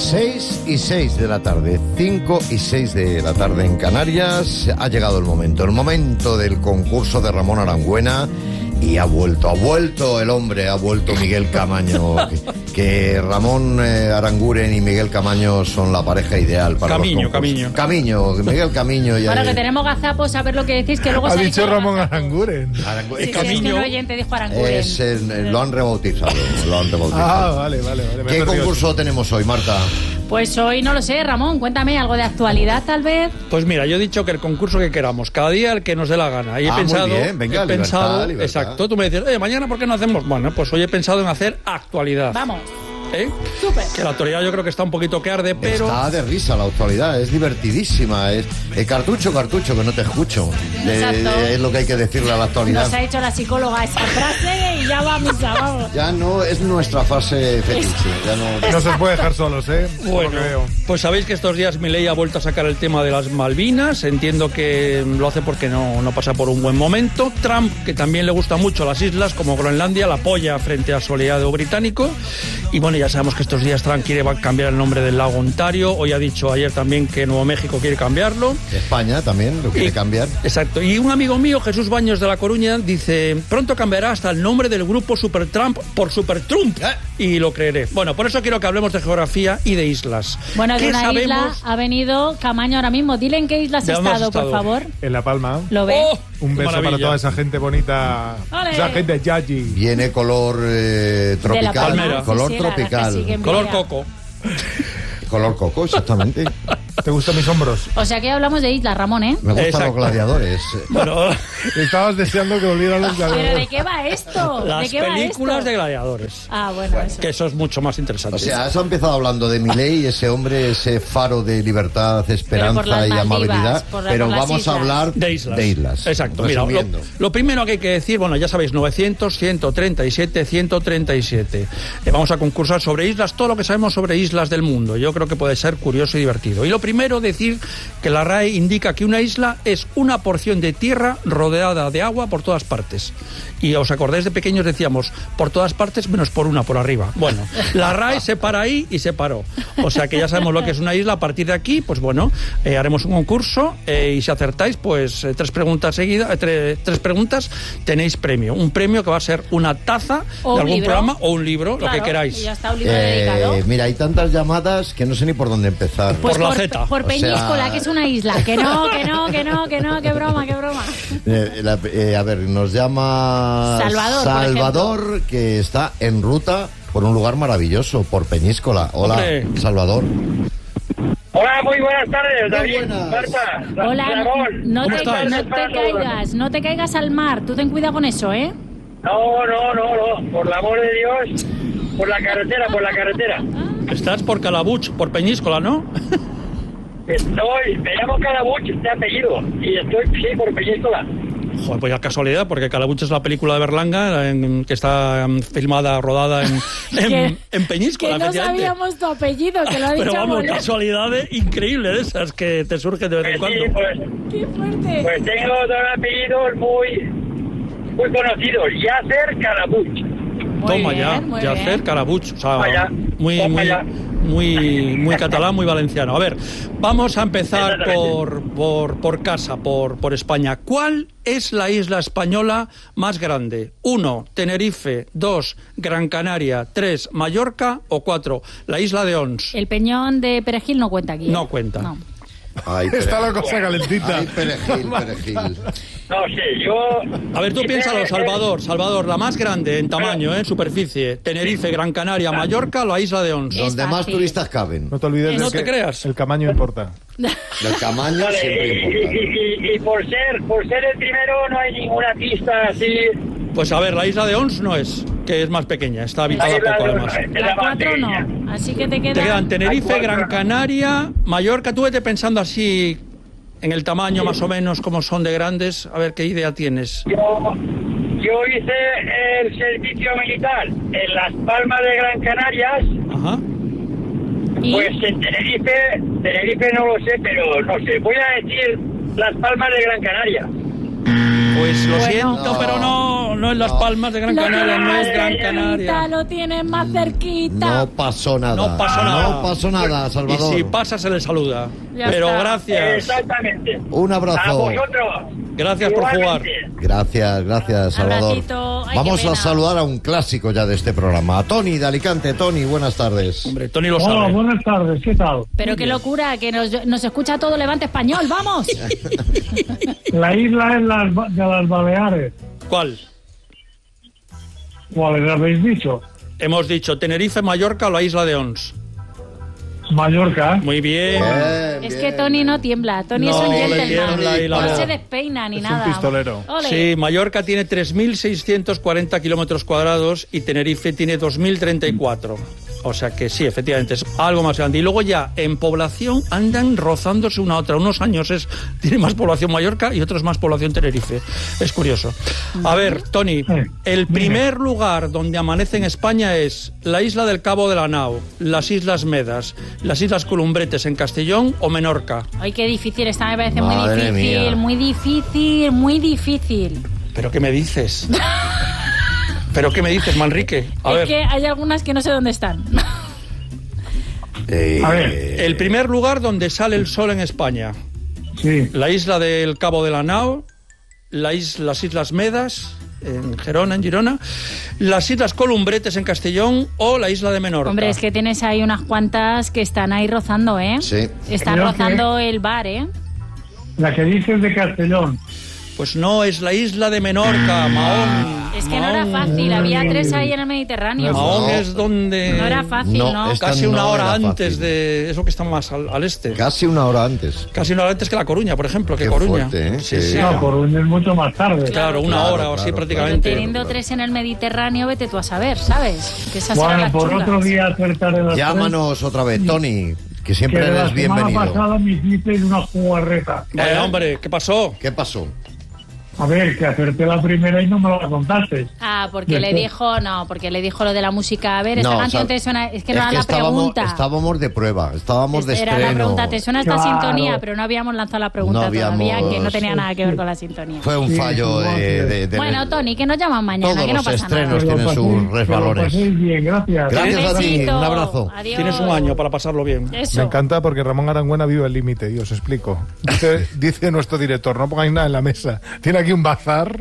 6:06 de la tarde, 5:06 de la tarde en Canarias. Ha llegado el momento del concurso de Ramón Arangüena. Y ha vuelto el hombre, ha vuelto Miguel Camaño. que Ramón Aranguren y Miguel Camaño son la pareja ideal para Camiño. Miguel Camiño. Bueno, que tenemos gazapos a ver lo que decís, que luego ha se ha dicho Ramón Aranguren. Sí, Camiño. es que un oyente dijo Aranguren. Lo han rebautizado. Ah, vale. ¿Qué concurso tenemos hoy, Marta? Pues hoy no lo sé, Ramón, cuéntame algo de actualidad, tal vez. Pues mira, yo he dicho que el concurso que queramos, cada día el que nos dé la gana. Y he pensado, muy bien. Venga, libertad. Exacto, tú me dices, mañana ¿por qué no hacemos? Bueno, pues hoy he pensado en hacer actualidad. Vamos. Súper. Que la actualidad yo creo que está un poquito que arde, pero... Está de risa la actualidad, es divertidísima. Es cartucho, que no te escucho. Es lo que hay que decirle a la actualidad. Nos ha hecho la psicóloga esa frase y ya va a misa, vamos. Ya no es nuestra fase fetiche. No se os puede dejar solos, Bueno, pues sabéis que estos días Milei ha vuelto a sacar el tema de las Malvinas. Entiendo que lo hace porque no pasa por un buen momento. Trump, que también le gusta mucho las islas como Groenlandia, la apoya frente a su aliado británico. Y bueno, ya sabemos que estos días Trump quiere cambiar el nombre del lago Ontario. Hoy ha dicho ayer también que Nuevo México quiere cambiarlo. España también lo quiere cambiar. Exacto. Y un amigo mío, Jesús Baños de La Coruña, dice: pronto cambiará hasta el nombre del grupo Super Trump por Super Trump. Y lo creeré. Bueno, por eso quiero que hablemos de geografía y de islas. Bueno, de una isla ha venido Camaño ahora mismo. Dile en qué isla has estado, por favor. En La Palma. ¿Lo ves? Un beso para toda esa gente bonita. ¡Ole! Esa gente yayi. Viene color tropical. Color tropical. Color coco. Color coco, exactamente. ¿Te gustan mis hombros? O sea que hablamos de islas, Ramón, ¿eh? Me gustan los gladiadores. Bueno, estabas deseando que volvieran los gladiadores. ¿Pero de qué va esto? Las ¿De qué va películas esto? de gladiadores. Ah, bueno, eso. Que eso es mucho más interesante. O sea, has empezado hablando de Milei, ese hombre, ese faro de libertad, esperanza y amabilidad. Pero vamos a hablar de islas. Exacto. Mira, lo primero que hay que decir, bueno, ya sabéis, 900, 137, 137. Vamos a concursar sobre islas, todo lo que sabemos sobre islas del mundo. Yo creo que puede ser curioso y divertido. Y lo primero, decir que la RAE indica que una isla es una porción de tierra rodeada de agua por todas partes. Y os acordáis, de pequeños decíamos, por todas partes menos por una, por arriba. Bueno, la RAE se para ahí y se paró. O sea que ya sabemos lo que es una isla. A partir de aquí, pues bueno, haremos un concurso y si acertáis, pues 3 preguntas seguidas, 3 preguntas, tenéis premio. Un premio que va a ser una taza de algún programa o un libro, claro, lo que queráis. Ya está un libro dedicado. Mira, hay tantas llamadas que no sé ni por dónde empezar. Pues por la Z. Por Peñíscola, que es una isla. Que no, qué broma. A ver, nos llama Salvador, que está en ruta por un lugar maravilloso, por Peñíscola. Hola, ¡Hombre! Salvador. Hola, muy buenas tardes, David, Marta, Hola, Ramón. no te caigas al mar. Tú ten cuidado con eso, ¿eh? No, por el amor de Dios, por la carretera. Estás por Calabuch, por Peñíscola, ¿no? Me llamo Calabuch, de apellido, y estoy, por Peñíscola. Joder, pues ya casualidad, porque Calabuch es la película de Berlanga que está rodada en Peñíscola. Que no sabíamos tu apellido, que lo ha dicho. Pero vamos, casualidades increíbles de esas que te surgen de vez en cuando. ¡Qué fuerte! Pues tengo 2 apellidos muy conocidos, Yasser Calabuch. Toma ya, Yasser Calabuch. O sea, muy catalán, muy valenciano. A ver, vamos a empezar por casa, por España. ¿Cuál es la isla española más grande? 1, Tenerife. 2, Gran Canaria. 3, Mallorca. O 4, la isla de Ons. El Peñón de Perejil no cuenta aquí. No cuenta. No. Ay, está la cosa calentita. Ay, perejil. No sé, yo... A ver, tú piénsalo, Salvador, la más grande en tamaño, en superficie. Tenerife, Gran Canaria, Mallorca, la isla de Ons. Donde más turistas caben. No te olvides No de te que creas. el Camaño importa. El tamaño siempre importa. Y por ser el primero no hay ninguna pista así... Pues a ver, la isla de Ons no es, que es más pequeña, está habitada poco además. La 4 no. Así que te quedan Tenerife, Gran Canaria, Mallorca. Tú vete pensando así en el tamaño más o menos como son de grandes. A ver qué idea tienes. Yo hice el servicio militar en Las Palmas de Gran Canarias. Ajá. ¿Y? Pues en Tenerife no lo sé, pero no sé. Voy a decir Las Palmas de Gran Canaria. Pues lo siento, pero no es Las Palmas de Gran Canaria, no es Gran Canaria. Lo tienes más cerquita. No pasó nada, Salvador. Y si pasa, se le saluda. Pero gracias. Exactamente. Un A abrazo. vosotros. Gracias por jugar. Gracias, Salvador. Abracito. Ay, Vamos qué pena. a saludar a un clásico ya de este programa. A Tony de Alicante. Tony, buenas tardes. Hombre, Tony lo Hola, sabe. buenas tardes, ¿qué tal? Pero qué locura, que nos escucha todo Levante Español, ¡vamos! La isla de las Baleares, ¿Cuál? ¿cuáles habéis dicho? Hemos dicho Tenerife, Mallorca o la isla de Ons. Mallorca. Muy bien. Es que Tony no tiembla, Tony es un No, le tiembla gentleman, y la no voz. se despeina ni Es un nada. pistolero. Ole. Sí, Mallorca tiene 3.640 kilómetros cuadrados y Tenerife tiene 2.034. O sea que sí, efectivamente, es algo más grande. Y luego ya, en población, andan rozándose una a otra. Unos años tiene más población Mallorca y otros más población Tenerife. Es curioso. A ver, Tony, el primer lugar donde amanece en España es la isla del Cabo de la Nao, las Islas Medas, las Islas Columbretes en Castellón o Menorca. Ay, qué difícil, esta me parece Madre mía. muy difícil. ¿Pero qué me dices? ¿Pero qué me dices, Manrique? A Es ver. que hay algunas que no sé dónde están. A ver. El primer lugar donde sale el sol en España. Sí. La isla del Cabo de la Nao, las Islas Medas, en Gerona, en Girona, las Islas Columbretes en Castellón o la isla de Menorca. Hombre, es que tienes ahí unas cuantas que están ahí rozando, ¿eh? Sí. Están Creo rozando el bar, ¿eh? La que dices de Castellón. Pues no, es la isla de Menorca, Mahón. Es que no era fácil, había 3 ahí en el Mediterráneo. Mahón No. es donde... No era fácil, ¿no? esta Casi una no hora era antes fácil. de... Eso que está más al este. Casi una hora antes. Casi una hora antes que La Coruña, por ejemplo, que Qué Coruña. fuerte, ¿eh? Sí, Que- sí. No, Coruña es mucho más tarde. Claro, una Claro, hora o así claro, prácticamente. Teniendo 3 en el Mediterráneo, vete tú a saber, ¿sabes? Que esas eran Bueno, las por chulas. otro día acertaré las Llámanos otra vez, Tony, que tres, siempre que la eres semana bienvenido. pasada me hicisteis una jugarreta. Hombre, ¿qué pasó? ¿Qué pasó? A ver, que acerté la primera y no me la contaste. Ah, porque le dijo lo de la música. A ver, esta No, canción o sea, te suena. Es que no era la estábamos, pregunta. estábamos de prueba, estábamos de Era estreno. la pregunta, te suena esta Claro. sintonía, pero no habíamos lanzado la pregunta No habíamos- todavía, que no tenía nada que ver con la sintonía. Fue un Sí, fallo igual de Bueno, Tony, que nos llaman mañana, Todos que no los pasa estrenos nada. tienen sus Que resbalones. lo paséis bien, gracias. Gracias a ti, Besito. un abrazo. Adiós. Tienes un año para pasarlo bien. Eso. Me encanta porque Ramón Arangüena vive al límite y os explico. Dice nuestro director, no pongáis nada en la mesa. Tiene aquí un bazar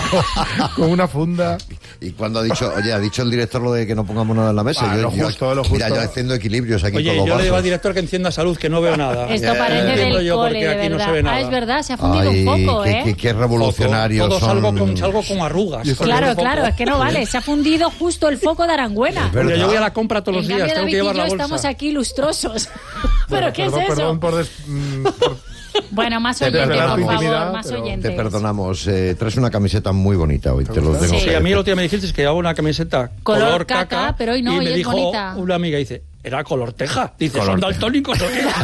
con una funda. Y cuando ha dicho el director lo de que no pongamos nada en la mesa, Ah, lo justo. Mira, yo haciendo equilibrios aquí Oye, con los yo le digo al vasos. director que encienda salud, que no veo nada. Esto parece Entiendo del yo cole, porque de aquí no verdad. se ve nada. Es verdad, se ha fundido Ay, un foco, qué revolucionarios Todo son. salgo con arrugas. Y esto con el Claro, foco. claro, es que no vale. Se ha fundido justo el foco de Arangüena. Es verdad. Mira, yo voy a la compra todos los En días, cambio, tengo que David llevar y la yo bolsa. estamos aquí lustrosos. ¿Pero qué es eso? Perdón por Bueno, más Te oyentes, por perdonamos. favor, Intimidad, más pero oyentes. Te perdonamos. Traes una camiseta muy bonita hoy, te lo tengo Sí. que Sí, a mí el decir. otro día me dijiste que hago una camiseta Color caca, pero hoy no, y hoy me es dijo bonita. una amiga, dice, era color teja. Dice, Color ¿son teja. daltónicos o qué?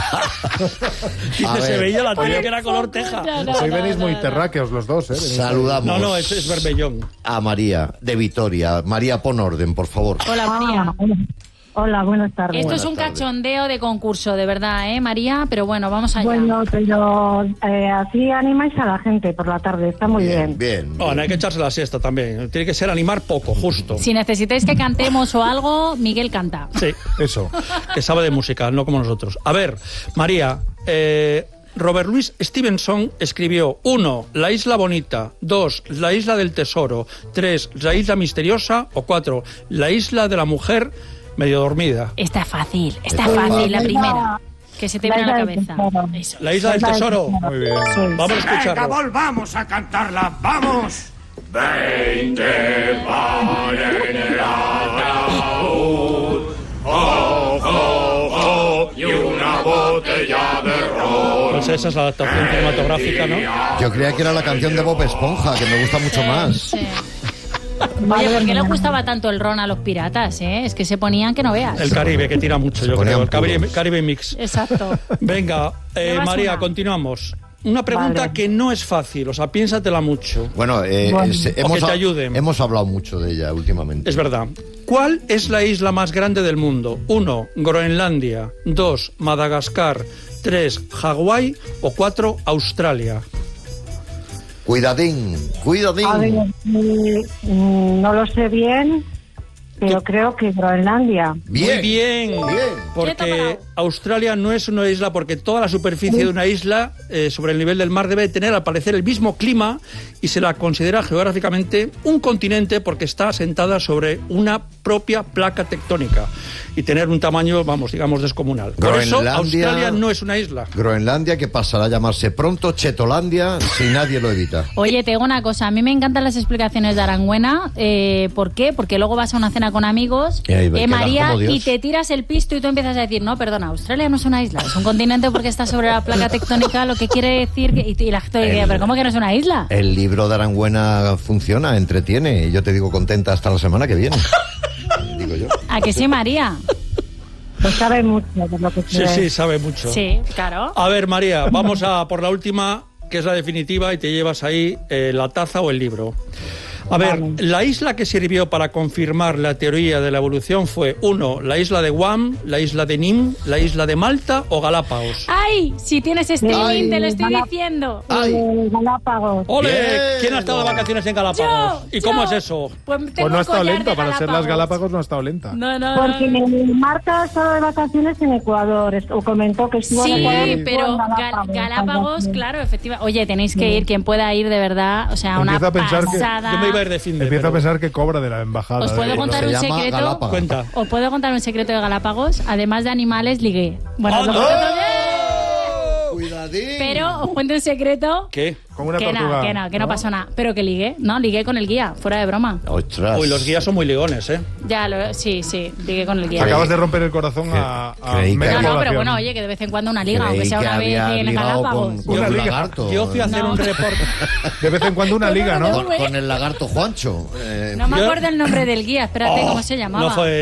A Dice, se ver. veía la Por tía el que era color foco, teja. ya, Hoy venís muy no. terráqueos los dos, ¿eh? Venís- Saludamos No, es Berbellón. a María de Vitoria. María, pon orden, por favor. Hola, María. Hola, buenas tardes. Esto es un Buenas tardes. cachondeo de concurso, de verdad, María? Pero bueno, vamos allá. Bueno, pero así animáis a la gente por la tarde, está muy bien. Bien. No, no hay que echarse la siesta también. Tiene que ser animar poco, justo. Si necesitáis que cantemos o algo, Miguel canta. Sí, Eso. que sabe de música, no como nosotros. A ver, María, Robert Louis Stevenson escribió 1. La isla bonita, 2. La isla del tesoro, 3. La isla misteriosa o 4. La isla de la mujer medio dormida. Está fácil, Está fácil, fácil. la primera. Que se te viene a la cabeza. Eso. La isla del tesoro. Muy bien. Vamos a escucharlo. volvamos a cantarla, vamos. 20 van en el ataúd, y una botella de ron. Pues esa es la adaptación cinematográfica, ¿no? Yo creía que era la canción de Bob Esponja, que me gusta mucho más. Sí. Oye, ¿por qué les gustaba tanto el ron a los piratas, Es que se ponían que no veas. El Caribe, que tira mucho, yo ponían creo. El Caribe, puros. Caribe Mix. Exacto. Venga, Llevas María, una. continuamos. Una pregunta Vale. que no es fácil, o sea, piénsatela mucho. Bueno, O que te ayuden. hemos hablado mucho de ella últimamente. Es verdad. ¿Cuál es la isla más grande del mundo? 1. Groenlandia. 2. Madagascar. 3. Hawái. O 4. Australia. Cuidadín. A ver, no lo sé bien, pero creo que Groenlandia. Bien. Muy bien. Porque Australia no es una isla, porque toda la superficie de una isla sobre el nivel del mar debe tener al parecer el mismo clima y se la considera geográficamente un continente porque está asentada sobre una propia placa tectónica y tener un tamaño, vamos, digamos, descomunal. Por eso Australia no es una isla. Groenlandia, que pasará a llamarse pronto Chetolandia si nadie lo evita. Oye, te digo una cosa, a mí me encantan las explicaciones de Arangüena. ¿Por qué? Porque luego vas a una cena con amigos, María, y te tiras el pisto y tú empiezas a decir, no, perdona, Australia no es una isla, es un continente porque está sobre la placa tectónica, lo que quiere decir que... Y la gente diría, pero ¿cómo que no es una isla? El libro de Arangüena funciona, entretiene, y yo te digo contenta hasta la semana que viene. Digo yo. ¿A que sí, María? Pues sabe mucho de lo que Sí, sabe mucho. Sí, claro. A ver, María, vamos a por la última, que es la definitiva, y te llevas ahí la taza o el libro. A ver, la isla que sirvió para confirmar la teoría de la evolución fue, 1, la isla de Guam, la isla de Nim, la isla de Malta o Galápagos. ¡Ay! Si tienes streaming, te lo estoy diciendo. Galápagos. ¡Ole! Bien. ¿Quién ha estado de vacaciones en Galápagos? ¿Y cómo es eso? Pues Pues no ha estado lenta, para ser las Galápagos no ha estado lenta. No. Porque Marta ha estado de vacaciones en Ecuador, o comentó que estuvo en Ecuador. Sí, pero Galápagos, claro, efectivamente. Oye, tenéis que ir, quien pueda ir, de verdad, o sea, una pasada. Yo me iba a ir de fin de... Empiezo a pensar que cobra de la embajada. ¿Os puedo contar un secreto? Galápagos. Cuenta. ¿Os puedo contar un secreto de Galápagos? Además de animales, ligué. Bueno, Cuidadín. pero os cuento un secreto. ¿Qué? Como una Que tortuga. no pasó nada. Pero que ligué, ¿no? Ligué con el guía, fuera de broma. Ostras. Uy, los guías son muy ligones, ¿eh? Sí, ligué con el guía. Acabas de romper el corazón a creí que media No, pero población. bueno, oye, que de vez en cuando una liga, aunque Creí sea que una vez había en ligado Galápagos. con Una un liga. lagarto. Yo fui a hacer No. un reporte. De vez en cuando una liga, ¿no? Con el lagarto Juancho. No me acuerdo el nombre del guía, espérate, ¿cómo se llamaba? No fue